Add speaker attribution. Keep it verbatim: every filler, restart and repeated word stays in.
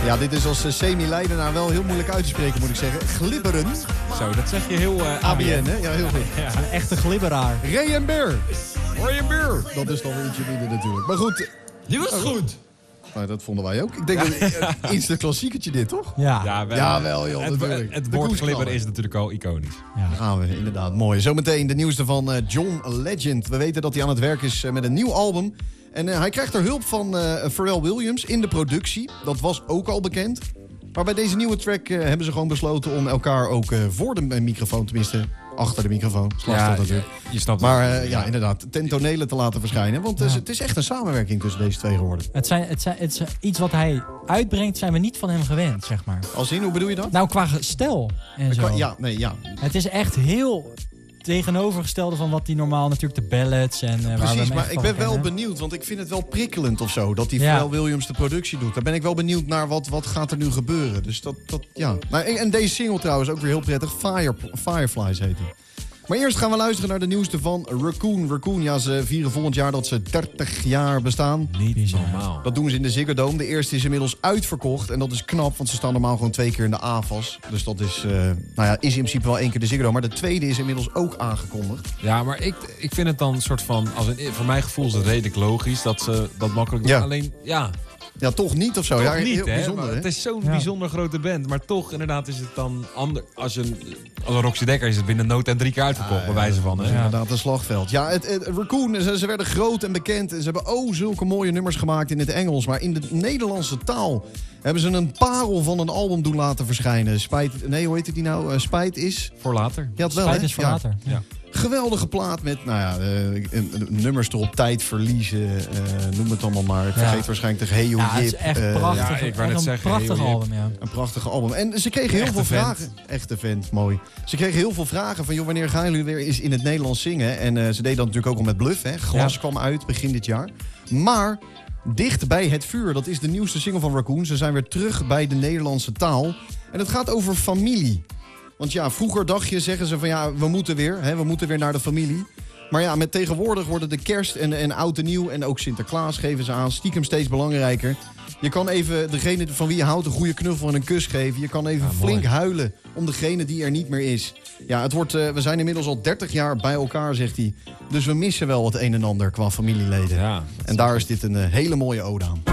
Speaker 1: Ja, dit is als uh, semi-leidenaar wel heel moeilijk uit te spreken, moet ik zeggen. Glibberen.
Speaker 2: Zo, dat zeg je heel uh,
Speaker 1: A B N, hè? Ja, heel goed.
Speaker 3: Ja. Een echte glibberaar.
Speaker 1: Ray and Bear.
Speaker 2: Ray and Bear.
Speaker 1: Dat is dan weer ietsje minder natuurlijk. Maar goed.
Speaker 2: Die was goed.
Speaker 1: Nou, dat vonden wij ook. Ik denk dat het instant klassieketje dit, toch?
Speaker 3: Ja.
Speaker 2: Ja, wel,
Speaker 1: ja, wel joh,
Speaker 2: het,
Speaker 1: natuurlijk.
Speaker 2: Het, het
Speaker 1: De
Speaker 2: woord
Speaker 1: koersknallen.
Speaker 2: glibber is natuurlijk al iconisch.
Speaker 3: Ja.
Speaker 1: Daar gaan we, inderdaad. Mooi. Zometeen de nieuwste van uh, John Legend. We weten dat hij aan het werk is uh, met een nieuw album. En uh, hij krijgt er hulp van uh, Pharrell Williams in de productie. Dat was ook al bekend. Maar bij deze nieuwe track uh, hebben ze gewoon besloten om elkaar ook uh, voor de microfoon, tenminste achter de microfoon, lastig
Speaker 2: Ja,
Speaker 1: natuurlijk.
Speaker 2: je snapt
Speaker 1: maar
Speaker 2: het.
Speaker 1: uh, ja, inderdaad, ten tonele te laten verschijnen. Want uh,
Speaker 3: Ja.
Speaker 1: het is echt een samenwerking tussen deze twee geworden.
Speaker 3: Het, zijn, het, zijn, het is iets wat hij uitbrengt, zijn we niet van hem gewend, zeg maar.
Speaker 1: Als in, hoe bedoel je dat?
Speaker 3: Nou, qua stijl en zo.
Speaker 1: Ja, nee, ja.
Speaker 3: Het is echt heel tegenovergestelde van wat hij normaal natuurlijk de ballads en uh, waar we
Speaker 1: Precies,
Speaker 3: hem
Speaker 1: maar
Speaker 3: echt
Speaker 1: ik
Speaker 3: van
Speaker 1: ben wel
Speaker 3: kennen.
Speaker 1: benieuwd, want ik vind het wel prikkelend of zo, dat die
Speaker 3: Ja.
Speaker 1: Pharrell Williams de productie doet. Daar ben ik wel benieuwd naar wat, wat gaat er nu gebeuren. Dus dat, dat ja. Nou, en, en deze single trouwens ook weer heel prettig, Fire, Fireflies heet die. Maar eerst gaan we luisteren naar de nieuwste van Raccoon. Raccoon, ja, ze vieren volgend jaar dat ze dertig jaar bestaan.
Speaker 2: Niet normaal.
Speaker 1: Dat doen ze in de Ziggo Dome. De eerste is inmiddels uitverkocht. En dat is knap, want ze staan normaal gewoon twee keer in de A F A S. Dus dat is, uh, nou ja, is in principe wel één keer de Ziggo Dome. Maar de tweede is inmiddels ook aangekondigd.
Speaker 2: Ja, maar ik, ik vind het dan een soort van... Als een, voor mijn gevoel is het redelijk logisch dat ze dat makkelijk doen.
Speaker 1: Ja.
Speaker 2: Alleen, ja...
Speaker 1: Ja, toch niet of zo.
Speaker 2: Toch
Speaker 1: ja,
Speaker 2: niet,
Speaker 1: heel
Speaker 2: hè?
Speaker 1: bijzonder,
Speaker 2: Maar
Speaker 1: hè?
Speaker 2: het is zo'n
Speaker 3: Ja.
Speaker 2: bijzonder grote band. Maar toch, inderdaad, is het dan anders. Als een, als een Roxy Dekker is het binnen nood en drie keer uitverkocht,
Speaker 1: Ja,
Speaker 2: bij wijze van.
Speaker 1: Dat
Speaker 2: Hè?
Speaker 1: is
Speaker 3: Ja.
Speaker 1: inderdaad een slagveld. Ja, het, het, Raccoon, ze, ze werden groot en bekend. En ze hebben oh zulke mooie nummers gemaakt in het Engels. Maar in de Nederlandse taal hebben ze een parel van een album doen laten verschijnen. Spijt, nee, hoe heet die nou? Uh, Spijt is...
Speaker 2: Voor later.
Speaker 1: Ja, het wel,
Speaker 3: Spijt
Speaker 1: hè?
Speaker 3: is voor
Speaker 1: Ja.
Speaker 3: later.
Speaker 2: Ja.
Speaker 1: Geweldige plaat met, nou ja, uh, nummers erop, tijd verliezen, uh, noem het allemaal maar. Ik
Speaker 3: Ja.
Speaker 1: vergeet waarschijnlijk de Hey Ho
Speaker 3: Ja, het is
Speaker 1: Jip.
Speaker 3: echt
Speaker 1: uh,
Speaker 3: prachtig.
Speaker 2: ja, ik wou
Speaker 3: Echt
Speaker 2: net
Speaker 3: een
Speaker 2: zeggen,
Speaker 3: prachtig
Speaker 2: heel Jip.
Speaker 3: album, ja.
Speaker 1: Een prachtige album. En ze kregen heel
Speaker 2: Echte
Speaker 1: veel
Speaker 2: vent.
Speaker 1: vragen. Echte vent, mooi. Ze kregen heel veel vragen van, joh, wanneer gaan jullie weer eens in het Nederlands zingen? En uh, ze deden dat natuurlijk ook al met Bluff, hè. Glas
Speaker 3: Ja.
Speaker 1: kwam uit begin dit jaar. Maar Dicht bij het vuur, dat is de nieuwste single van Raccoon. Ze zijn weer terug bij de Nederlandse taal. En het gaat over familie. Want ja, vroeger dacht je, zeggen ze van ja, we moeten weer. Hè, we moeten weer naar de familie. Maar ja, met tegenwoordig worden de kerst en, en oud en nieuw... en ook Sinterklaas geven ze aan, stiekem steeds belangrijker. Je kan even degene van wie je houdt een goede knuffel en een kus geven. Je kan even
Speaker 2: Ja,
Speaker 1: flink
Speaker 2: mooi.
Speaker 1: huilen om degene die er niet meer is. Ja, het wordt, uh, we zijn inmiddels al dertig jaar bij elkaar, zegt hij. Dus we missen wel het een en ander qua familieleden.
Speaker 2: Ja.
Speaker 1: En daar is dit een uh, hele mooie ode aan.